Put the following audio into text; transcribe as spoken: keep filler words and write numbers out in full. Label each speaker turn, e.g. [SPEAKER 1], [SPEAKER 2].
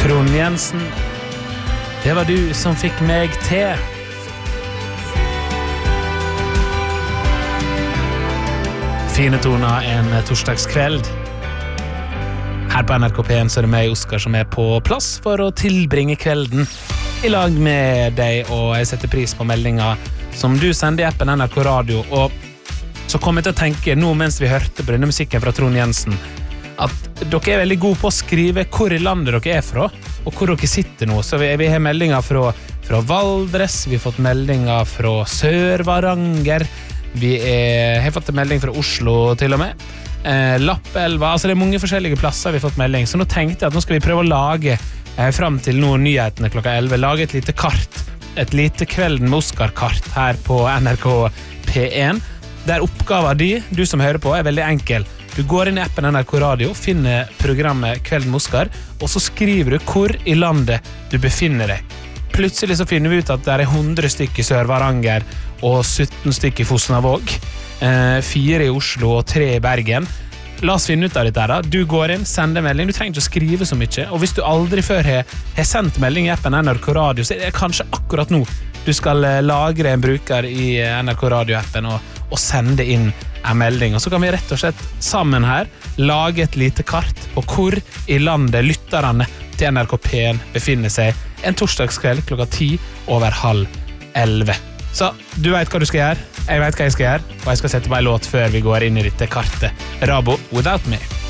[SPEAKER 1] Trond Jensen, det var du som fikk meg til. Fine toner en torsdagskveld. Her på N R K P en så er det meg, Oskar, som er på plass for å tilbringe kvelden i lag med deg, og jeg setter pris på meldinger som du sender i appen N R K Radio. Og så kom jeg til å tenke, nå mens vi hørte på denne musikken fra Trond Jensen, at dere er veldig gode på å skrive hvor i landet dere er fra, og hvor dere sitter nå. Så vi, vi har meldinger fra, fra Valdres, vi har fått meldinger fra Sør-Varanger, vi er, har fått en melding fra Oslo til og med, eh, Lappelva, altså det er mange forskjellige plasser vi har fått melding, så nå tenkte jeg at nå skal vi prøve å lage, eh, frem til noen nyhetene klokka elleve, lage et lite kart, et lite Kvelden med Oskar-kart her på N R K P en, der oppgaven din, du som hører på, er veldig enkel. Du går inn i appen N R K Radio, finner programmet Kvelden med Oskar, og så skriver du hvor i landet du befinner deg. Plutselig så finner vi ut at det er hundre stykker i Sør-Varanger og sytten stykker i Fosnavåg, eh, fire i Oslo og tre i Bergen. La oss finne ut av dette her da. Du går inn, sender melding, du trenger ikke å skrive så mye, og hvis du aldri før har, har sendt melding i appen N R K Radio, så er det kanskje akkurat nå du skal lagre en bruker i N R K Radio-appen og, og sende inn en melding, og så kan vi rett og slett sammen her lage et lite kart på hvor i landet lytterne til N R K P en befinner seg en torsdagskveld klokka ti over halv elleve. Så du vet hva du skal gjøre, jeg vet hva jeg skal gjøre, og jeg skal sette på en låt før vi går inn i dette kartet. Rabo, Without Me.